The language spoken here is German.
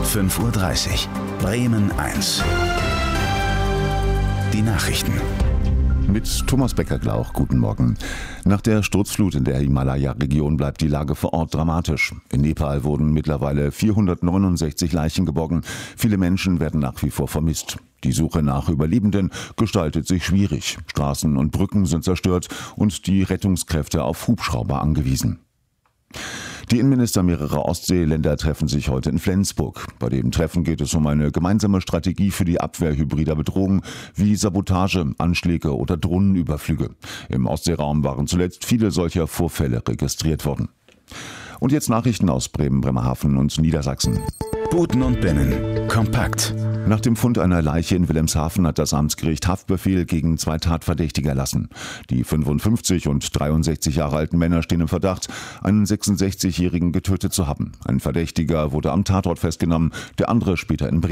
5:30 Uhr. Bremen 1. Die Nachrichten. Mit Thomas Becker-Glauch, guten Morgen. Nach der Sturzflut in der Himalaya-Region bleibt die Lage vor Ort dramatisch. In Nepal wurden mittlerweile 469 Leichen geborgen. Viele Menschen werden nach wie vor vermisst. Die Suche nach Überlebenden gestaltet sich schwierig. Straßen und Brücken sind zerstört und die Rettungskräfte auf Hubschrauber angewiesen. Die Innenminister mehrerer Ostseeländer treffen sich heute in Flensburg. Bei dem Treffen geht es um eine gemeinsame Strategie für die Abwehr hybrider Bedrohungen wie Sabotage, Anschläge oder Drohnenüberflüge. Im Ostseeraum waren zuletzt viele solcher Vorfälle registriert worden. Und jetzt Nachrichten aus Bremen, Bremerhaven und Niedersachsen. Buten und Binnen. Kompakt. Nach dem Fund einer Leiche in Wilhelmshaven hat das Amtsgericht Haftbefehl gegen 2 Tatverdächtige erlassen. Die 55 und 63 Jahre alten Männer stehen im Verdacht, einen 66-Jährigen getötet zu haben. Ein Verdächtiger wurde am Tatort festgenommen, der andere später in Bremen.